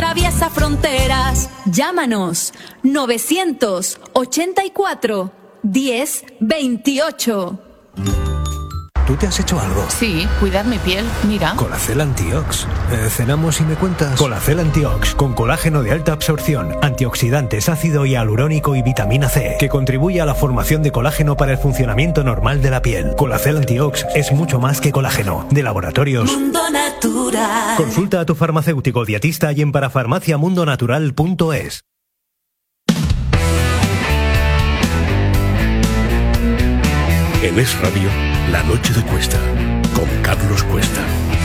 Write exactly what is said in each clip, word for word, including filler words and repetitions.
atraviesa fronteras. Llámanos novecientos ochenta y cuatro diez veintiocho. ¿Tú te has hecho algo? Sí, cuidar mi piel, mira. Colacel Antiox. Eh, ¿Cenamos y me cuentas? Colacel Antiox, con colágeno de alta absorción, antioxidantes, ácido hialurónico y vitamina C, que contribuye a la formación de colágeno para el funcionamiento normal de la piel. Colacel Antiox es mucho más que colágeno. De Laboratorios Mundo Natural. Consulta a tu farmacéutico dietista y en parafarmacia mundo natural punto es. En Es Radio, La Noche de Cuesta, con Carlos Cuesta.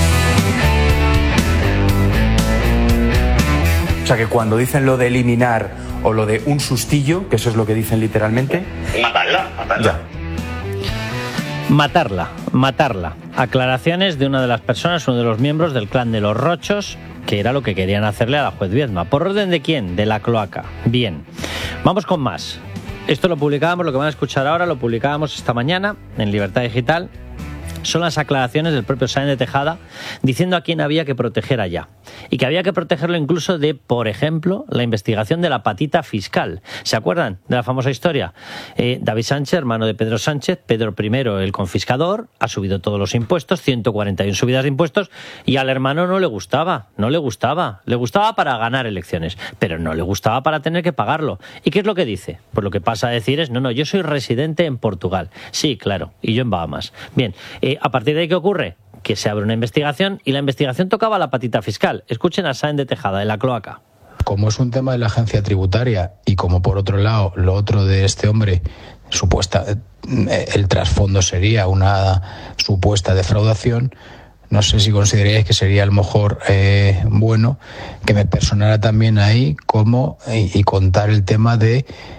O sea que cuando dicen lo de eliminar o lo de un sustillo, que eso es lo que dicen literalmente... Matarla, matarla. Ya. Matarla, matarla. Aclaraciones de una de las personas, uno de los miembros del clan de los Rochos, que era lo que querían hacerle a la juez Viedma. ¿Por orden de quién? De la cloaca. Bien. Vamos con más. Esto lo publicábamos, lo que van a escuchar ahora, lo publicábamos esta mañana en Libertad Digital. Son las aclaraciones del propio Sáenz de Tejada diciendo a quién había que proteger allá. Y que había que protegerlo incluso de, por ejemplo, la investigación de la patita fiscal. ¿Se acuerdan de la famosa historia? Eh, David Sánchez, hermano de Pedro Sánchez, Pedro primero, el confiscador, ha subido todos los impuestos, ciento cuarenta y una subidas de impuestos, y al hermano no le gustaba, no le gustaba. Le gustaba para ganar elecciones, pero no le gustaba para tener que pagarlo. ¿Y qué es lo que dice? Pues lo que pasa a decir es, no, no, yo soy residente en Portugal. Sí, claro, y yo en Bahamas. Bien, eh, a partir de ahí, ¿qué ocurre? Que se abre una investigación y la investigación tocaba la patita fiscal. Escuchen a Sáenz de Tejada, de la cloaca. Como es un tema de la agencia tributaria y como por otro lado lo otro de este hombre, supuesta, el trasfondo sería una supuesta defraudación, no sé si consideraríais que sería a lo mejor eh, bueno que me personara también ahí como y, y contar el tema de